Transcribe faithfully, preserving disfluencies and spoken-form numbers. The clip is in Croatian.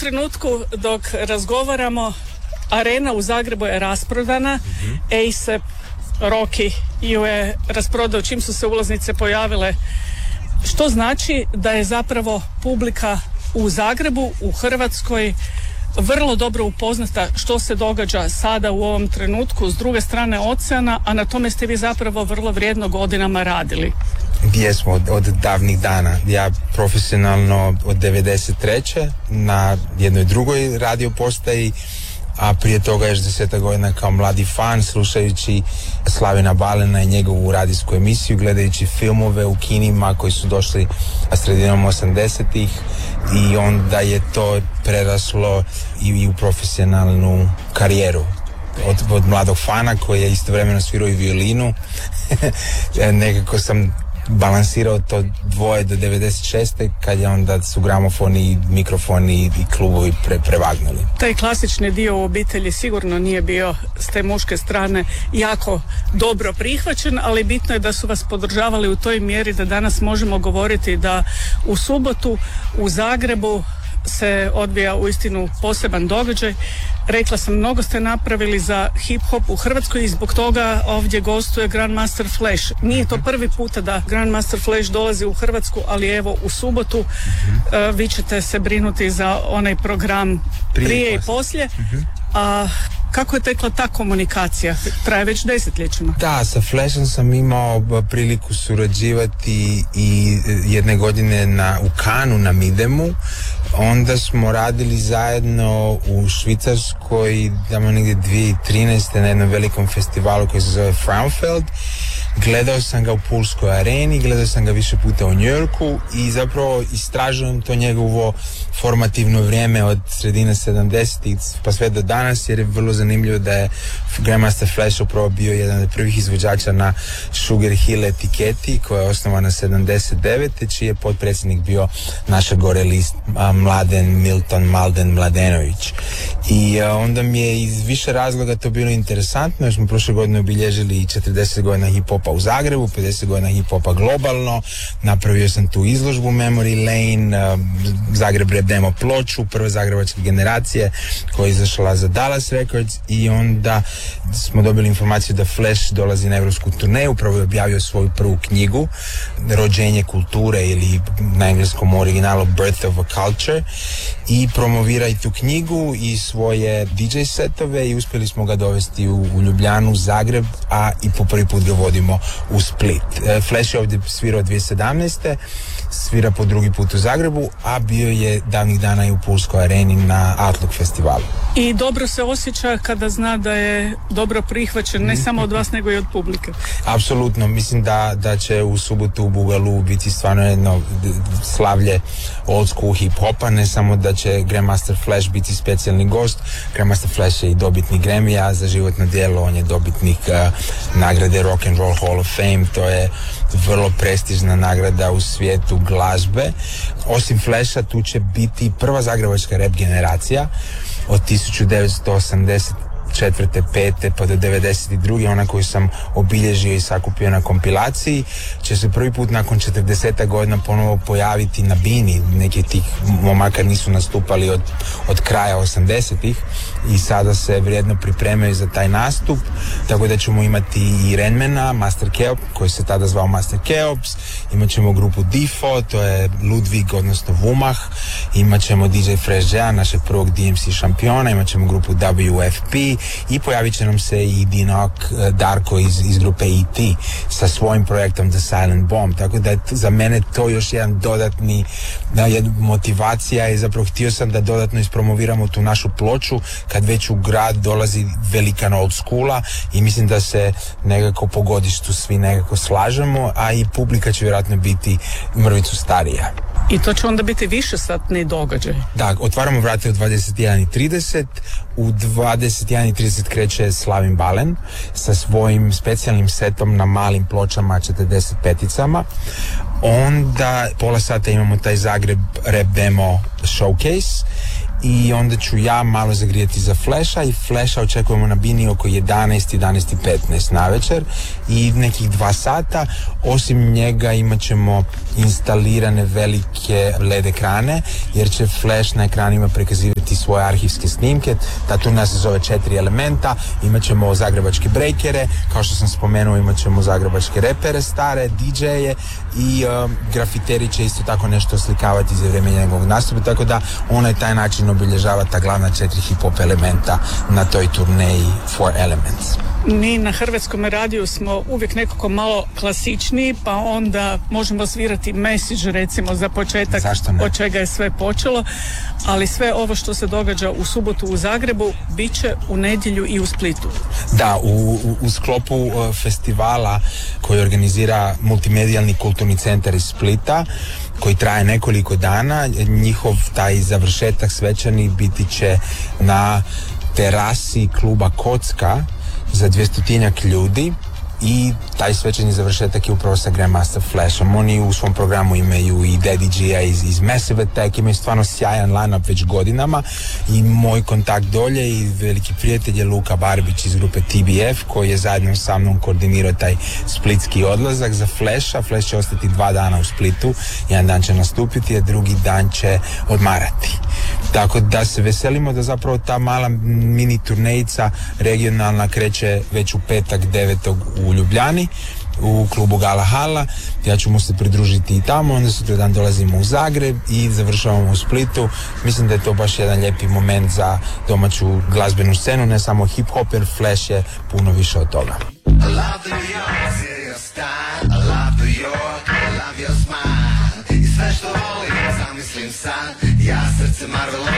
trenutku dok razgovaramo, arena u Zagrebu je rasprodana, mm-hmm. A$ep Rocky ju je rasprodao čim su se ulaznice pojavile, što znači da je zapravo publika u Zagrebu, u Hrvatskoj, vrlo dobro upoznata što se događa sada u ovom trenutku s druge strane oceana, a na tome ste vi zapravo vrlo vrijedno godinama radili. Jesmo, od, od davnih dana. Ja profesionalno od devedeset treće na jednoj drugoj radio postaji, a prije toga još deseta godina kao mladi fan, slušajući Slavina Balena i njegovu radijsku emisiju, gledajući filmove u kinima koji su došli sredinom osamdesetih, i onda je to preraslo i, i u profesionalnu karijeru. Od, od mladog fana koji je istovremeno svirao i violinu. Nekako sam balansirao to dvoje do devedeset šeste kad je onda su gramofoni, mikrofoni i klubovi pre, prevagnuli. Taj klasični dio u obitelji sigurno nije bio s te muške strane jako dobro prihvaćen, ali bitno je da su vas podržavali u toj mjeri da danas možemo govoriti da u subotu u Zagrebu se odvija uistinu poseban događaj. Rekla sam, mnogo ste napravili za hip-hop u Hrvatskoj i zbog toga ovdje gostuje Grandmaster Flash. Nije to prvi puta da Grandmaster Flash dolazi u Hrvatsku, ali evo u subotu uh-huh. uh, vi ćete se brinuti za onaj program prije, prije i poslije. Uh-huh. A kako je tekla ta komunikacija? Traje već desetljećima. Da, sa Flashom sam imao priliku surađivati i jedne godine na, u Kanu na Midemu. Onda smo radili zajedno u Švicarskoj, tamo negdje dvije tisuće trinaeste na jednom velikom festivalu koji se zove Frauenfeld. Gledao sam ga u Pulskoj areni, gledao sam ga više puta u New Yorku i zapravo istražujem to njegovo formativno vrijeme od sredine sedamdesetih pa sve do danas, jer je vrlo zanimljivo da je Grandmaster Flash upravo bio jedan od prvih izvođača na Sugar Hill etiketi koja je osnovana sedamdeset devete čiji je potpredsjednik bio naša gore list Mladen Milton Malden Mladenović. I a, onda mi je iz više razloga to bilo interesantno, jer smo prošle godine obilježili četrdeset godina hip-hopa u Zagrebu, pedeset godina hip-hopa globalno. Napravio sam tu izložbu Memory Lane, uh, Zagreb Rap Demo ploču, prve zagrebačke generacije koja je izašla za Dallas Records, i onda smo dobili informaciju da Flash dolazi na evropsku turneju. Upravo je objavio svoju prvu knjigu Rođenje kulture, ili na engleskom originalu Birth of a Culture, i promovira i tu knjigu i svoje D J setove, i uspjeli smo ga dovesti u, u Ljubljanu, Zagreb, a i po prvi put ga vodimo u Split. Flash je ovdje svirao dvije tisuće sedamnaeste svira po drugi put u Zagrebu, a bio je davnih dana i u Pulskoj areni na Outlook festivalu. I dobro se osjeća kada zna da je dobro prihvaćen, ne samo od vas nego i od publike. Apsolutno, mislim da, da će u subotu u Bugalu biti stvarno jedno slavlje old school hip-hopa, ne samo da će Grandmaster Flash biti specijalni gost. Grandmaster Flash je i dobitnik Grammya za životno djelo, on je dobitnik uh, nagrade Rock and Roll Hall of Fame, to je vrlo prestižna nagrada u svijetu glazbe. Osim Flasha tu će biti prva zagrebačka rap generacija od tisuću devetsto osamdeset četvrte, pete pa do devedeset druge ona koju sam obilježio i sakupio na kompilaciji, će se prvi put nakon četrdeset godina ponovo pojaviti na bini. Neki tih momaka nisu nastupali od, od kraja osamdesetih i sada se vrijedno pripremaju za taj nastup, tako da ćemo imati i Renmana, Master Keop, koji se tada zvao Master Keops, imat ćemo grupu Difo, to je Ludwig, odnosno Vumah, imat ćemo D J Fresh J, našeg prvog D M C šampiona, imat ćemo grupu W F P, i pojavit će nam se i Dinok Darko iz, iz grupe E T sa svojim projektom The Silent Bomb, tako da je za mene to još jedan dodatni da, jedna motivacija, i zapravo htio sam da dodatno ispromoviramo tu našu ploču kad već u grad dolazi velikan old schoola, i mislim da se nekako po godištu svi nekako slažemo, a i publika će vjerojatno biti mrvicu starija. I to će onda biti višesatni događaj. Da, otvaramo vrate u dvadeset jedan i trideset, u dvadeset jedan i trideset kreće Slavin Balen sa svojim specijalnim setom na malim pločama četrdeset peticama. Onda pola sata imamo taj Zagreb Rap Demo Showcase, i onda ću ja malo zagrijati za Flasha i Flasha očekujemo na Bini oko jedanaest, jedanaest i petnaest na večer i nekih dva sata. Osim njega imat ćemo instalirane velike L E D ekrane jer će Flash na ekranima prikazivati svoje arhivske snimke. Ta turneja se zove Četiri elementa, imat ćemo zagrebačke breakere, kao što sam spomenuo imat ćemo zagrebačke repere stare, D J-e i um, grafiteri će isto tako nešto oslikavati za vrijeme njegovog nastupa, tako da on na taj način obilježava ta glavna četiri hip-hop elementa na toj turneji Four Elements. Mi na Hrvatskom radiju smo uvijek nekako malo klasičniji, pa onda možemo svirati Message recimo za početak od čega je sve počelo, ali sve ovo što se događa u subotu u Zagrebu bit će u nedjelju i u Splitu. Da, u, u, u sklopu uh, festivala koji organizira Multimedijalni kulturni centar iz Splita, koji traje nekoliko dana, njihov taj završetak svečani biti će na terasi kluba Kocka za dvjestotinjak ljudi i taj svečani završetak je upravo sa Grandmaster Flashom. Oni u svom programu imaju i Daddy G-a iz, iz Massive Attack, imaju stvarno sjajan line-up već godinama i moj kontakt dolje i veliki prijatelj je Luka Barbić iz grupe T B F koji je zajedno sa mnom koordinirao taj splitski odlazak za Flasha. Flash će ostati dva dana u Splitu, jedan dan će nastupiti, a drugi dan će odmarati. Tako da se veselimo da zapravo ta mala mini turnejica regionalna kreće već u petak devetog u Ljubljani u klubu Gala Hala. Ja ću mu se pridružiti i tamo, onda sutra dan dolazimo u Zagreb i završavamo u Splitu. Mislim da je to baš jedan lijepi moment za domaću glazbenu scenu, ne samo hip-hop, jer Flash je puno više od toga. I sve što volim, zamislim san, ja srce Marvel